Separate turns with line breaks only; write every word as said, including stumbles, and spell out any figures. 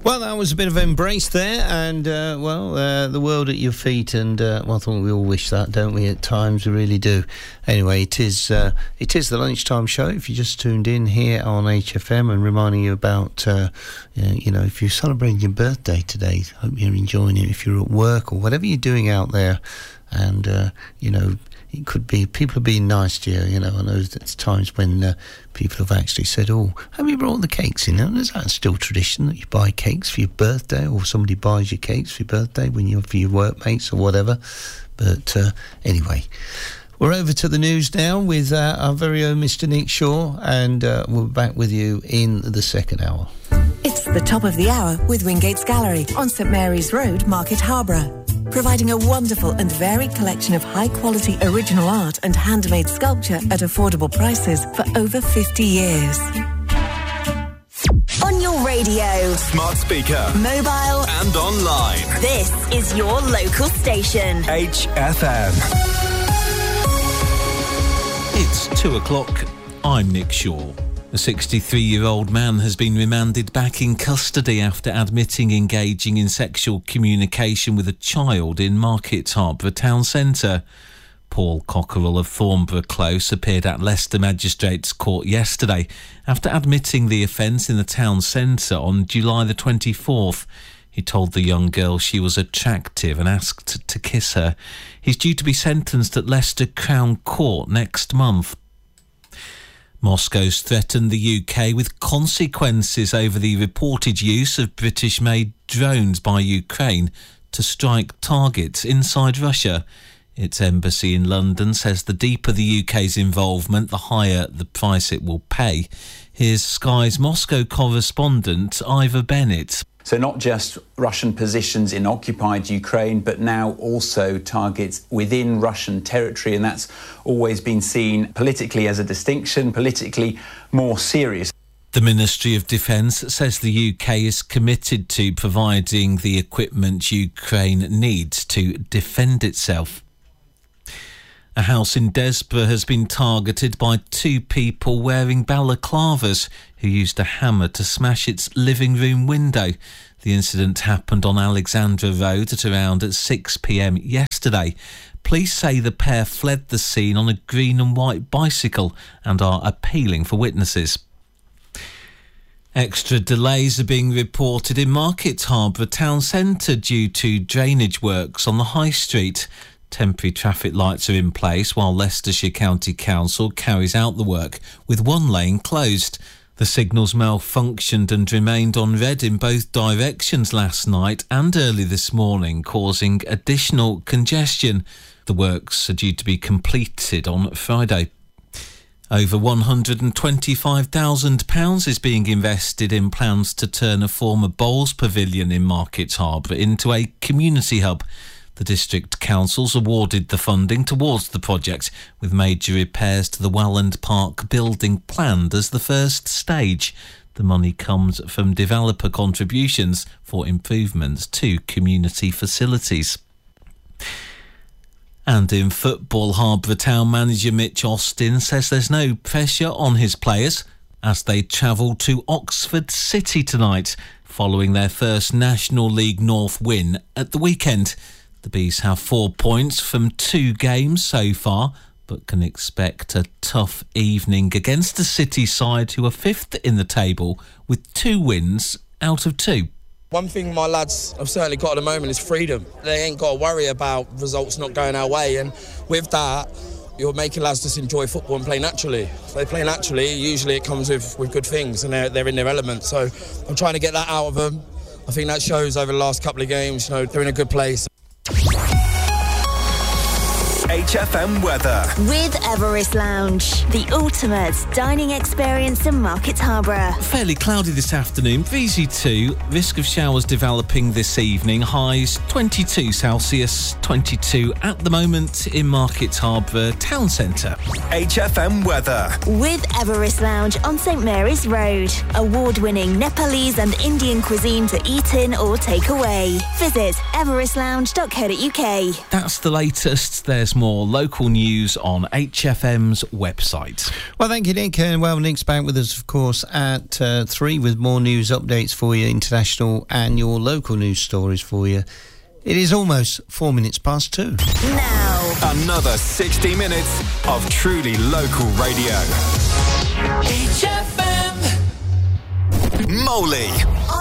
Well, that was a bit of Embrace there, and, uh, well, uh, the world at your feet, and, uh, well, I think we all wish that, don't we, at times, we really do. Anyway, it is uh, it is the Lunchtime Show, if you just tuned in here on H F M, and reminding you about, uh, you know, if you're celebrating your birthday today, hope you're enjoying it, if you're at work, or whatever you're doing out there, and, uh, you know, it could be, people are being nice to you, you know. I know there's times when uh, people have actually said, oh, have you brought the cakes in? And is that still tradition that you buy cakes for your birthday, or somebody buys you cakes for your birthday when you're for your workmates or whatever? But uh, anyway, we're over to the news now with uh, our very own Mister Nick Shaw, and uh, we'll be back with you in the second hour.
It's the top of the hour with Wingate's Gallery on St Mary's Road, Market Harborough. Providing a wonderful and varied collection of high-quality original art and handmade sculpture at affordable prices for over fifty years.
On your radio,
smart speaker,
mobile,
and online.
This is your local station.
H F M.
It's two o'clock. I'm Nick Shaw. A sixty-three-year-old man has been remanded back in custody after admitting engaging in sexual communication with a child in Market Harborough town centre. Paul Cockerell of Thornborough Close appeared at Leicester Magistrates Court yesterday after admitting the offence in the town centre on July the twenty-fourth. He told the young girl she was attractive and asked to kiss her. He's due to be sentenced at Leicester Crown Court next month. Moscow's threatened the U K with consequences over the reported use of British-made drones by Ukraine to strike targets inside Russia. Its embassy in London says the deeper the U K's involvement, the higher the price it will pay. Here's Sky's Moscow correspondent, Ivor Bennett.
So not just Russian positions in occupied Ukraine, but now also targets within Russian territory. And that's always been seen politically as a distinction, politically more serious.
The Ministry of Defence says the U K is committed to providing the equipment Ukraine needs to defend itself. A house in Desborough has been targeted by two people wearing balaclavas who used a hammer to smash its living room window. The incident happened on Alexandra Road at around six p.m. yesterday. Police say the pair fled the scene on a green and white bicycle and are appealing for witnesses. Extra delays are being reported in Market Harborough town centre due to drainage works on the High Street. Temporary traffic lights are in place while Leicestershire County Council carries out the work, with one lane closed. The signals malfunctioned and remained on red in both directions last night and early this morning, causing additional congestion. The works are due to be completed on Friday. Over one hundred twenty-five thousand pounds is being invested in plans to turn a former bowls pavilion in Market Harborough into a community hub. The District Council's awarded the funding towards the project, with major repairs to the Welland Park building planned as the first stage. The money comes from developer contributions for improvements to community facilities. And in football, Harborough Town manager Mitch Austin says there's no pressure on his players as they travel to Oxford City tonight, following their first National League North win at the weekend. The Bees have four points from two games so far, but can expect a tough evening against the City side, who are fifth in the table with two wins out of two.
One thing my lads have certainly got at the moment is freedom. They ain't got to worry about results not going our way, and with that, you're making lads just enjoy football and play naturally. If they play naturally, usually it comes with, with good things, and they're, they're in their element. So I'm trying to get that out of them. I think that shows over the last couple of games, you know, they're in a good place.
H F M weather.
With Everest Lounge, the ultimate dining experience in Market Harborough.
Fairly cloudy this afternoon, breezy too. Risk of showers developing this evening. Highs twenty-two Celsius, twenty-two at the moment in Market Harborough town centre.
H F M weather.
With Everest Lounge on St Mary's Road. Award-winning Nepalese and Indian cuisine to eat in or take away. Visit everest lounge dot co dot uk.
That's the latest. There's more more local news on H F M's website.
Well, thank you, Nick. And well, Nick's back with us, of course, at uh, three with more news updates for you, international and your local news stories for you. It is almost four minutes past two.
Now,
Another sixty minutes of truly local radio.
H F M.
Moley